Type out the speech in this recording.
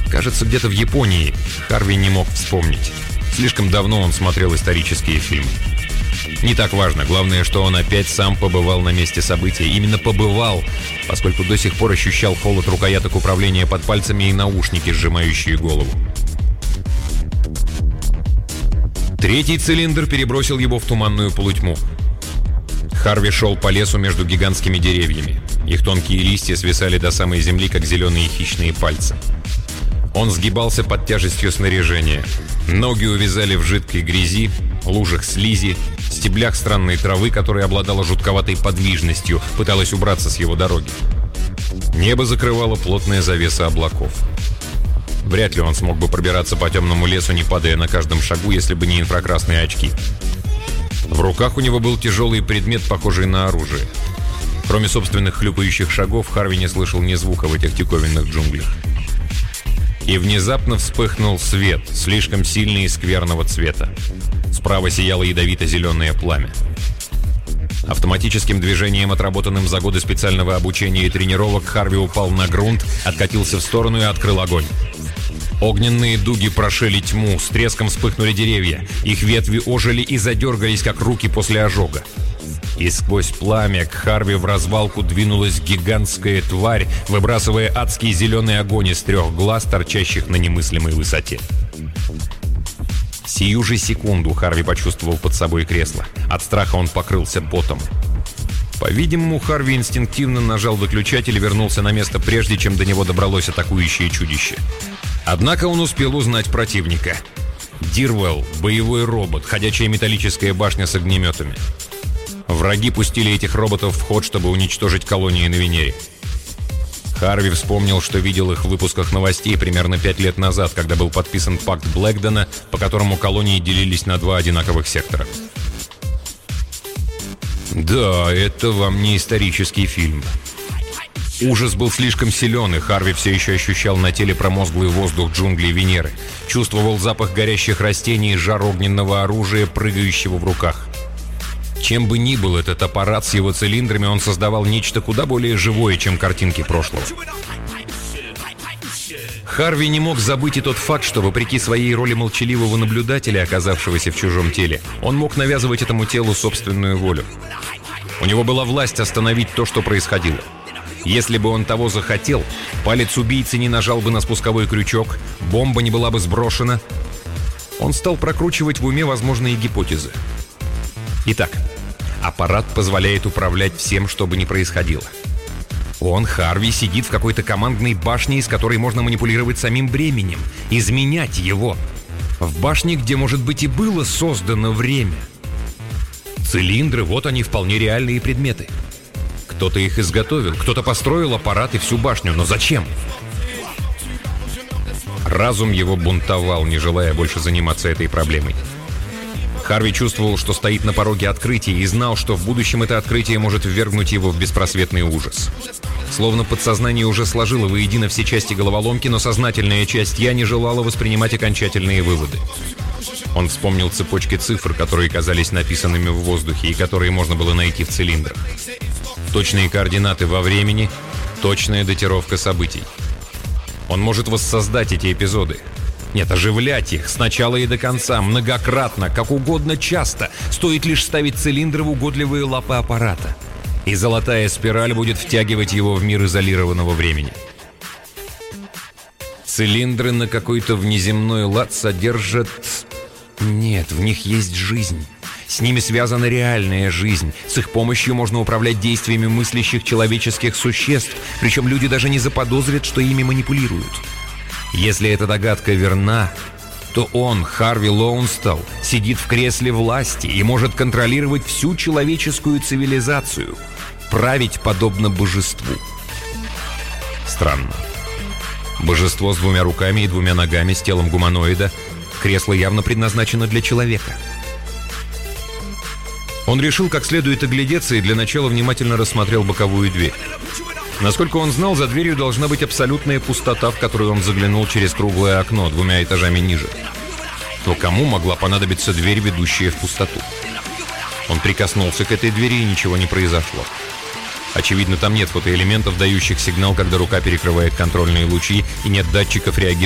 Кажется, где-то в Японии. Харви не мог вспомнить. Слишком давно он смотрел исторические фильмы. Не так важно. Главное, что он опять сам побывал на месте события. Именно побывал, поскольку до сих пор ощущал холод рукояток управления под пальцами и наушники, сжимающие голову. Третий цилиндр перебросил его в туманную полутьму. Харви шел по лесу между гигантскими деревьями. Их тонкие листья свисали до самой земли, как зеленые хищные пальцы. Он сгибался под тяжестью снаряжения. Ноги увязали в жидкой грязи, лужах слизи, стеблях странной травы, которая обладала жутковатой подвижностью, пыталась убраться с его дороги. Небо закрывала плотная завеса облаков. Вряд ли он смог бы пробираться по темному лесу, не падая на каждом шагу, если бы не инфракрасные очки. В руках у него был тяжелый предмет, похожий на оружие. Кроме собственных хлюпающих шагов, Харви не слышал ни звука в этих диковинных джунглях. И внезапно вспыхнул свет, слишком сильный и скверного цвета. Справа сияло ядовито-зеленое пламя. Автоматическим движением, отработанным за годы специального обучения и тренировок, Харви упал на грунт, откатился в сторону и открыл огонь. Огненные дуги прошили тьму, с треском вспыхнули деревья. Их ветви ожили и задергались, как руки после ожога. И сквозь пламя к Харви в развалку двинулась гигантская тварь, выбрасывая адский зеленый огонь из 3 глаз, торчащих на немыслимой высоте. Сию же секунду Харви почувствовал под собой кресло. От страха он покрылся потом. По-видимому, Харви инстинктивно нажал выключатель и вернулся на место, прежде чем до него добралось атакующее чудище. Однако он успел узнать противника. Дирвелл — боевой робот, ходячая металлическая башня с огнеметами. Враги пустили этих роботов в ход, чтобы уничтожить колонии на Венере. Харви вспомнил, что видел их в выпусках новостей примерно 5 лет назад, когда был подписан пакт Блэкдена, по которому колонии делились на 2 одинаковых сектора. Да, это вам не исторический фильм. Ужас был слишком силен, и Харви все еще ощущал на теле промозглый воздух джунглей Венеры. Чувствовал запах горящих растений и жар огненного оружия, прыгающего в руках. Чем бы ни был этот аппарат с его цилиндрами, он создавал нечто куда более живое, чем картинки прошлого. Харви не мог забыть и тот факт, что, вопреки своей роли молчаливого наблюдателя, оказавшегося в чужом теле, он мог навязывать этому телу собственную волю. У него была власть остановить то, что происходило. Если бы он того захотел, палец убийцы не нажал бы на спусковой крючок, бомба не была бы сброшена. Он стал прокручивать в уме возможные гипотезы. Итак, аппарат позволяет управлять всем, что бы ни происходило. Он, Харви, сидит в какой-то командной башне, из которой можно манипулировать самим временем, изменять его. В башне, где, может быть, и было создано время. Цилиндры, вот они, вполне реальные предметы. Кто-то их изготовил, кто-то построил аппарат и всю башню, но зачем? Разум его бунтовал, не желая больше заниматься этой проблемой. Харви чувствовал, что стоит на пороге открытия, и знал, что в будущем это открытие может ввергнуть его в беспросветный ужас. Словно подсознание уже сложило воедино все части головоломки, но сознательная часть «я» не желала воспринимать окончательные выводы. Он вспомнил цепочки цифр, которые казались написанными в воздухе и которые можно было найти в цилиндрах. Точные координаты во времени, точная датировка событий. Он может воссоздать эти эпизоды. Нет, оживлять их сначала и до конца, многократно, как угодно часто. Стоит лишь ставить цилиндры в угодливые лапы аппарата. И золотая спираль будет втягивать его в мир изолированного времени. Цилиндры на какой-то внеземной лад содержат... Нет, в них есть жизнь. С ними связана реальная жизнь. С их помощью можно управлять действиями мыслящих человеческих существ, причем люди даже не заподозрят, что ими манипулируют. Если эта догадка верна, то он, Харви Лоунсталл, сидит в кресле власти и может контролировать всю человеческую цивилизацию, править подобно божеству. Странно. Божество с 2 руками и 2 ногами, с телом гуманоида. Кресло явно предназначено для человека. Он решил как следует оглядеться и для начала внимательно рассмотрел боковую дверь. Насколько он знал, за дверью должна быть абсолютная пустота, в которую он заглянул через круглое окно 2 этажами ниже. То кому могла понадобиться дверь, ведущая в пустоту? Он прикоснулся к этой двери, и ничего не произошло. Очевидно, там нет фотоэлементов, дающих сигнал, когда рука перекрывает контрольные лучи, и нет датчиков, реагирующих